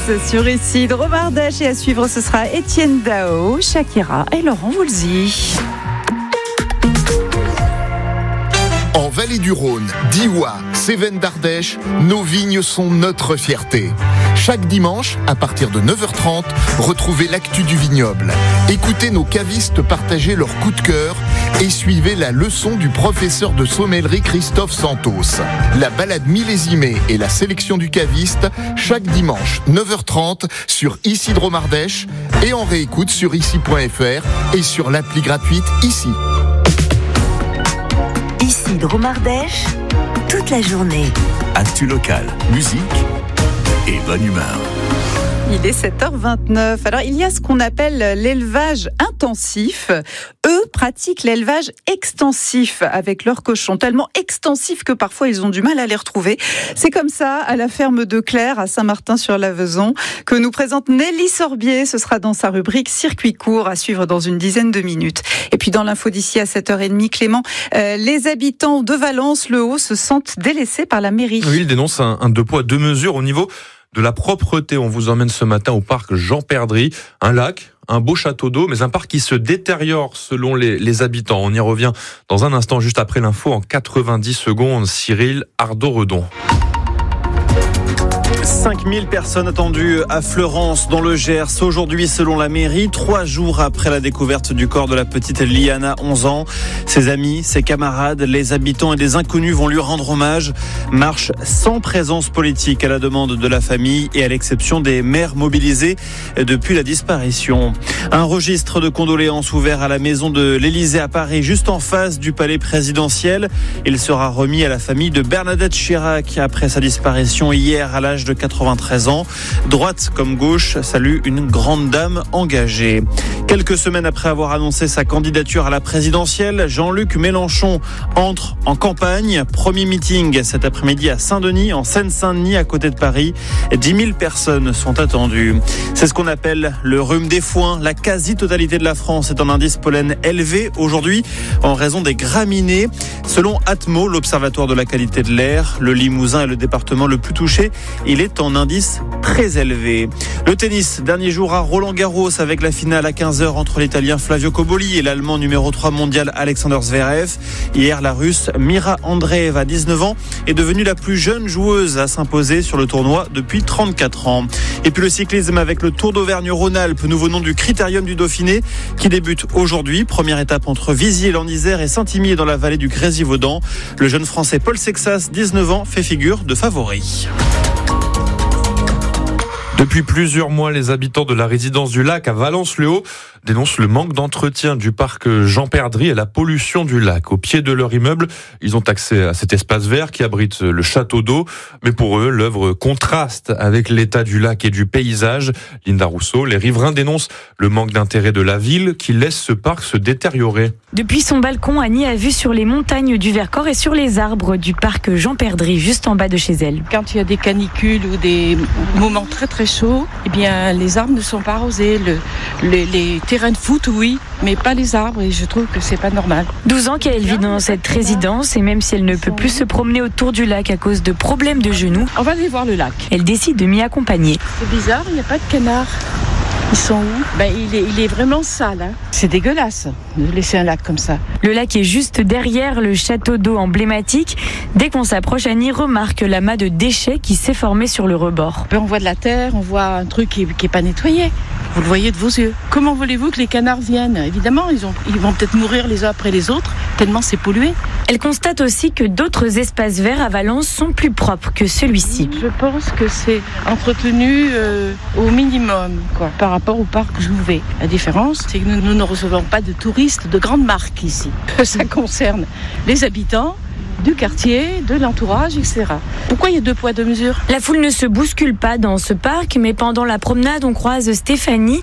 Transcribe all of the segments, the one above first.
sur Ici Dromardèche et à suivre ce sera Étienne Dao, Shakira et Laurent Voulzy. En Vallée du Rhône, Diois, Cévennes d'Ardèche, nos vignes sont notre fierté. Chaque dimanche, à partir de 9h30, retrouvez l'actu du vignoble. Écoutez nos cavistes partager leurs coups de cœur et suivez la leçon du professeur de sommellerie Christophe Santos. La balade millésimée et la sélection du caviste, chaque dimanche, 9h30, sur Ici Dromardèche et en réécoute sur ici.fr et sur l'appli gratuite Ici. Ici Dromardèche, toute la journée. Actu locale, musique et bonne humeur. Il est 7h29. Alors, il y a ce qu'on appelle l'élevage intensif. Eux pratiquent l'élevage extensif avec leurs cochons, tellement extensif que parfois ils ont du mal à les retrouver. C'est comme ça à la ferme de Claire à Saint-Martin-sur-Lavezon que nous présente Nelly Sorbier. Ce sera dans sa rubrique Circuit court à suivre dans une dizaine de minutes. Et puis dans l'info d'ici à 7h30, Clément, les habitants de Valence-le-Haut se sentent délaissés par la mairie. Oui, ils dénoncent un deux poids deux mesures au niveau de la propreté. On vous emmène ce matin au parc Jean Perdry, un lac, un beau château d'eau, mais un parc qui se détériore selon les habitants. On y revient dans un instant, juste après l'info, en 90 secondes. Cyril Ardo-Redon. 5000 personnes attendues à Fleurance dans le Gers aujourd'hui selon la mairie, 3 jours après la découverte du corps de la petite Liana, 11 ans. Ses amis, ses camarades, les habitants et des inconnus vont lui rendre hommage. Marche sans présence politique à la demande de la famille et à l'exception des mères mobilisées depuis la disparition. Un registre de condoléances ouvert à la maison de l'Élysée à Paris, juste en face du palais présidentiel. Il sera remis à la famille de Bernadette Chirac après sa disparition hier à l'âge de 93 ans. Droite comme gauche salue une grande dame engagée. Quelques semaines après avoir annoncé sa candidature à la présidentielle, Jean-Luc Mélenchon entre en campagne. Premier meeting cet après-midi à Saint-Denis, en Seine-Saint-Denis, à côté de Paris. 10 000 personnes sont attendues. C'est ce qu'on appelle le rhume des foins. La quasi-totalité de la France est en indice pollen élevé aujourd'hui en raison des graminées. Selon Atmo, l'Observatoire de la qualité de l'air, le Limousin est le département le plus touché. Il est en indice très élevé. Le tennis, dernier jour à Roland-Garros avec la finale à 15h entre l'Italien Flavio Cobolli et l'Allemand numéro 3 mondial Alexander Zverev. Hier, la Russe Mira Andreeva, 19 ans, est devenue la plus jeune joueuse à s'imposer sur le tournoi depuis 34 ans. Et puis le cyclisme avec le Tour d'Auvergne-Rhône-Alpes, nouveau nom du Critérium du Dauphiné, qui débute aujourd'hui. Première étape entre Viziers-l'Isère et Saint-Imier dans la vallée du Grésivaudan. Le jeune Français Paul Sexas, 19 ans, fait figure de favori. Depuis plusieurs mois, les habitants de la résidence du lac à Valence-le-Haut dénoncent le manque d'entretien du parc Jean Perdry et la pollution du lac. Au pied de leur immeuble, ils ont accès à cet espace vert qui abrite le château d'eau. Mais pour eux, l'œuvre contraste avec l'état du lac et du paysage. Linda Rousseau, les riverains dénoncent le manque d'intérêt de la ville qui laisse ce parc se détériorer. Depuis son balcon, Annie a vue sur les montagnes du Vercors et sur les arbres du parc Jean Perdry, juste en bas de chez elle. Quand il y a des canicules ou des moments très très chauds, eh bien les arbres ne sont pas arrosés. Les terrains de foot, oui, mais pas les arbres, et je trouve que c'est pas normal. 12 ans qu'elle vit dans cette résidence et même si elle ne peut plus se promener autour du lac à cause de problèmes de genoux, on va aller voir le lac. Elle décide de m'y accompagner. C'est bizarre, il n'y a pas de canards. Ils sont où ? Il est vraiment sale. Hein. C'est dégueulasse de laisser un lac comme ça. Le lac est juste derrière le château d'eau emblématique. Dès qu'on s'approche, Annie remarque l'amas de déchets qui s'est formé sur le rebord. On voit de la terre, on voit un truc qui est pas nettoyé. Vous le voyez de vos yeux. Comment voulez-vous que les canards viennent ? Évidemment, ils vont peut-être mourir les uns après les autres, tellement c'est pollué. Elle constate aussi que d'autres espaces verts à Valence sont plus propres que celui-ci. Je pense que c'est entretenu au minimum, par rapport au parc Jouvet. La différence, c'est que nous ne recevons pas de touristes de grandes marques ici. Ça concerne les habitants du quartier, de l'entourage, etc. Pourquoi il y a 2 poids 2 mesures ? La foule ne se bouscule pas dans ce parc, mais pendant la promenade, on croise Stéphanie,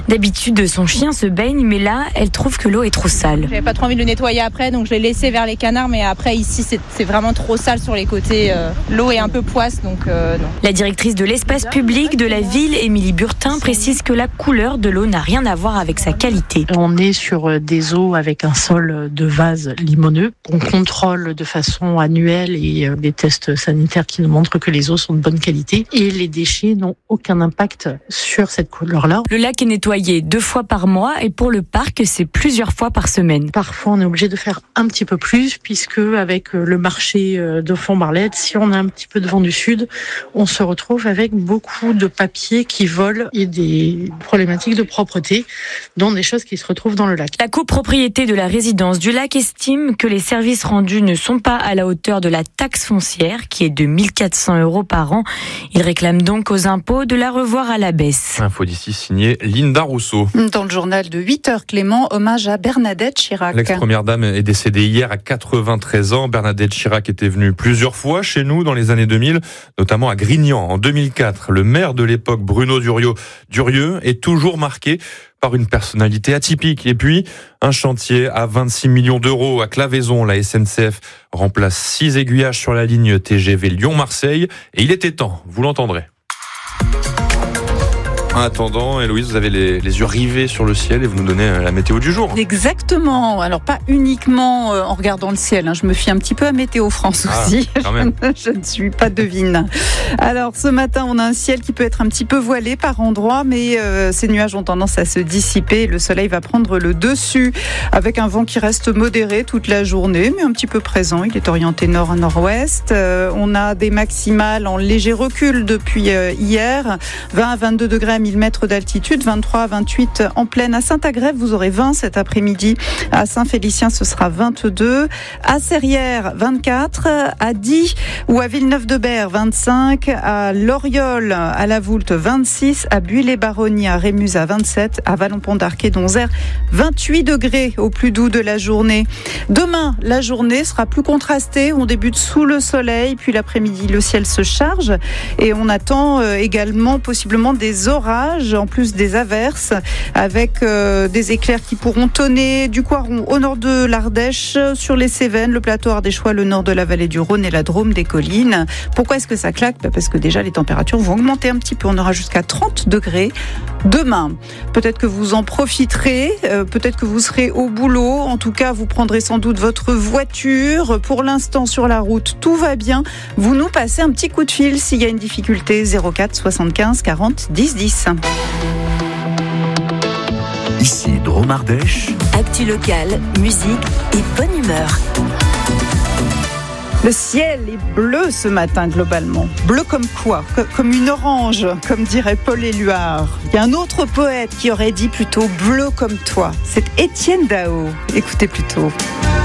D'habitude, son chien se baigne, mais là, elle trouve que l'eau est trop sale. J'avais pas trop envie de le nettoyer après, donc je l'ai laissé vers les canards, mais après ici c'est vraiment trop sale sur les côtés. L'eau est un peu poisse, donc non. La directrice de l'espace public de la ville, Émilie Burtin, précise que la couleur de l'eau n'a rien à voir avec sa qualité. On est sur des eaux avec un sol de vase limoneux. On contrôle de façon annuelle et des tests sanitaires qui nous montrent que les eaux sont de bonne qualité et les déchets n'ont aucun impact sur cette couleur-là. Le lac est nettoyé 2 fois par mois et pour le parc, c'est plusieurs fois par semaine. Parfois, on est obligé de faire un petit peu plus puisque avec le marché de Font-Barlette, si on a un petit peu de vent du sud, on se retrouve avec beaucoup de papier qui volent et des problématiques de propreté, dont des choses qui se retrouvent dans le lac. La copropriété de la résidence du lac estime que les services rendus ne sont pas à la hauteur de la taxe foncière, qui est de 1 400 € par an. Il réclame donc aux impôts de la revoir à la baisse. Info d'ici signée Linda Rousseau. Dans le journal de 8h, Clément, hommage à Bernadette Chirac. L'ex-première dame est décédée hier à 93 ans. Bernadette Chirac était venue plusieurs fois chez nous dans les années 2000, notamment à Grignan en 2004. Le maire de l'époque, Bruno Durieux, est toujours marqué par une personnalité atypique. Et puis, un chantier à 26 millions d'euros à Claveyson. La SNCF remplace 6 aiguillages sur la ligne TGV Lyon-Marseille. Et il était temps, vous l'entendrez. En attendant, Héloïse, vous avez les yeux rivés sur le ciel et vous nous donnez la météo du jour. Exactement. Alors, pas uniquement en regardant le ciel. Je me fie un petit peu à Météo France aussi. Quand même. Je ne suis pas devine. Alors, ce matin, on a un ciel qui peut être un petit peu voilé par endroits, mais ces nuages ont tendance à se dissiper. Le soleil va prendre le dessus avec un vent qui reste modéré toute la journée, mais un petit peu présent. Il est orienté nord à nord-ouest. On a des maximales en léger recul depuis hier. 20 à 22 degrés à 1000 mètres d'altitude, 23 à 28 en plaine. À Saint-Agrève, vous aurez 20 cet après-midi. À Saint-Félicien, ce sera 22. À Serrières, 24. À Die ou à Villeneuve-de-Berre, 25. À Loriol, à La Voulte, 26. À Buis-les-Baronnies, à Rémus, à 27. À Vallon-Pont-d'Arc, 28 degrés au plus doux de la journée. Demain, la journée sera plus contrastée. On débute sous le soleil, puis l'après-midi, le ciel se charge et on attend également possiblement des orages, en plus des averses, avec des éclairs qui pourront tonner du Coiron au nord de l'Ardèche, sur les Cévennes, le plateau ardéchois, le nord de la vallée du Rhône et la Drôme des collines. Pourquoi est-ce que ça claque ? Parce que déjà les températures vont augmenter un petit peu. On aura jusqu'à 30 degrés demain. Peut-être que vous en profiterez, peut-être que vous serez au boulot. En tout cas, vous prendrez sans doute votre voiture. Pour l'instant, sur la route, tout va bien. Vous nous passez un petit coup de fil s'il y a une difficulté. 04 75 40 10 10. Ici, Drôme Ardèche. Actu locale, musique et bonne humeur. Le ciel est bleu ce matin globalement. Bleu comme quoi ? Comme une orange, comme dirait Paul Éluard. Il y a un autre poète qui aurait dit plutôt bleu comme toi. C'est Étienne Dao. Écoutez plutôt.